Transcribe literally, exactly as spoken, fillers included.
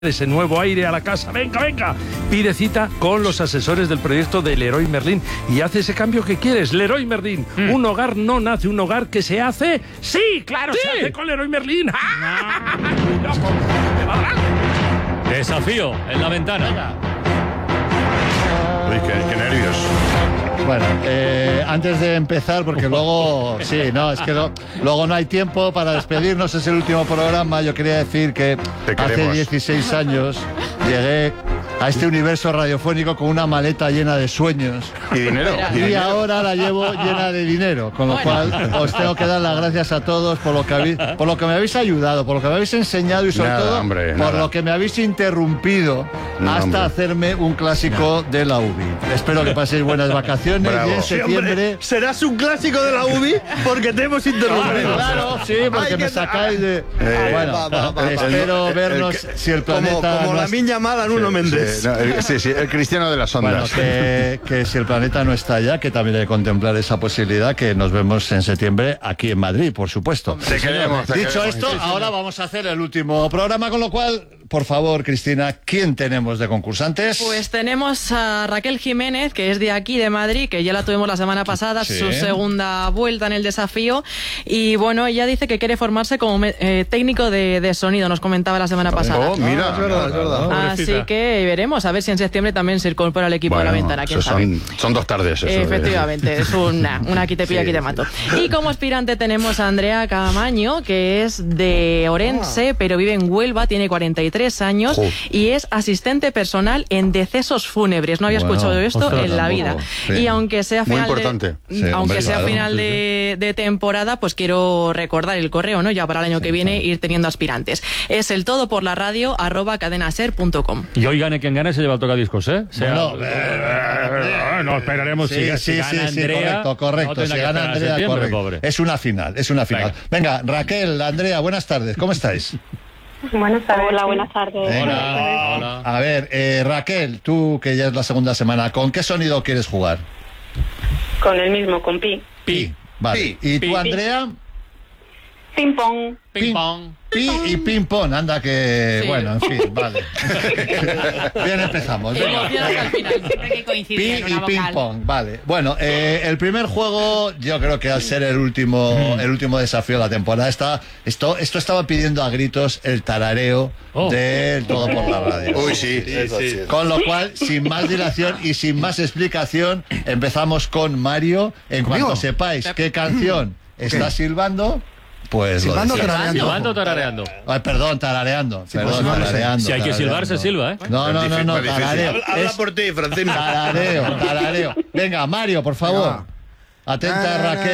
Ese nuevo aire a la casa, venga, venga. Pide cita con los asesores del proyecto de Leroy Merlin y hace ese cambio que quieres. Leroy Merlin, mm. un hogar no nace, un hogar que se hace. Sí, claro, sí. Se hace con Leroy Merlin. No. Desafío en la ventana. Uy, qué, qué nervios. Bueno, eh, antes de empezar, porque luego, sí, no, es que no, luego no hay tiempo para despedirnos, es el último programa. Yo quería decir que hace dieciséis años llegué a este universo radiofónico con una maleta llena de sueños. ¿Y dinero? Y, ¿Y dinero? Ahora la llevo llena de dinero, con lo bueno. cual os tengo que dar las gracias a todos por lo que habéis, por lo que me habéis ayudado, por lo que me habéis enseñado y sobre nada, todo hombre, por nada. lo que me habéis interrumpido no, hasta hombre. hacerme un clásico no. de la U B I. Espero que paséis buenas vacaciones. Bravo. Y en septiembre... Sí, hombre, serás un clásico de la U B I porque te hemos interrumpido. Claro, sí, porque Ay, me sacáis de... Eh, bueno, va, va, va, espero el, vernos el, el, si el planeta... Como, como no la es... miña mala Nuno sí, Méndez. Sí, no, el, sí, sí, el cristiano de las ondas. Bueno, que, que si el planeta no está allá, que también hay que contemplar esa posibilidad, que nos vemos en septiembre aquí en Madrid, por supuesto. Te queremos, te Dicho queremos. esto, sí, sí, ahora sí. vamos a hacer el último programa, con lo cual, por favor, Cristina, ¿quién tenemos de concursantes? Pues tenemos a Raquel Jiménez, que es de aquí, de Madrid, que ya la tuvimos la semana pasada, sí. su segunda vuelta en el desafío. Y bueno, ella dice que quiere formarse como eh, técnico de, de sonido, nos comentaba la semana pasada. Oh, mira, ah, es verdad, es verdad. Así que veremos, a ver si en septiembre también se incorpora al equipo bueno, de la ventana. ¿Quién sabe? Son, son dos tardes. Eso, Efectivamente, eh. es una, una aquí te pillo, sí, aquí te mato. Y como aspirante tenemos a Andrea Camaño, que es de Orense, ah. pero vive en Huelva, tiene cuarenta y tres años oh. y es asistente personal en decesos fúnebres. No había bueno, escuchado esto ostras, en la vida. Sí. Y aunque sea final, Muy importante. de, sí, aunque hombre, sea claro, final sí, de, de temporada, pues quiero recordar el correo, ¿no? Ya para el año sí, que viene sí. ir teniendo aspirantes. Es el todo por la radio arroba cadenaser punto com. Y hoy gane quien gane se lleva el tocadiscos, ¿eh? Sea, no, eh, no esperaremos sí, si, sí, si sí, gana sí, Andrea. correcto, correcto. No si gana Andrea, correcto. Pobre. Es una final, es una final. Venga. Venga, Raquel, Andrea, buenas tardes. ¿Cómo estáis? Buenas tardes. Hola, buenas tardes. Hola, hola. A ver, eh, Raquel, tú que ya es la segunda semana, ¿con qué sonido quieres jugar? Con el mismo, con pi. Pi. Vale. Pi. ¿Y pi. tú, Andrea? Ping pong. Ping pong. Pi y ping pong, anda que... Sí. Bueno, en fin, vale. Bien, empezamos. Venga. Al final. Pi y ping pong, vale. Bueno, eh, el primer juego, yo creo que al ser el último, el último desafío de la temporada, está, esto, esto estaba pidiendo a gritos el tarareo oh. del Todo por la Radio. Uy, sí, sí, sí. Con lo cual, sin más dilación y sin más explicación, empezamos con Mario. En cuanto sepáis qué canción está silbando... Pues silbando, lo tarareando. Silbando, tarareando. Ay, perdón, tarareando. Sí, perdón, pues, tarareando. Si hay que silbar, se silba, ¿eh? No, no, no, no, tarareo. Habla, habla Es por ti, Francino. tarareo, tarareo. Venga, Mario, por favor. Venga. Atenta, Raquel.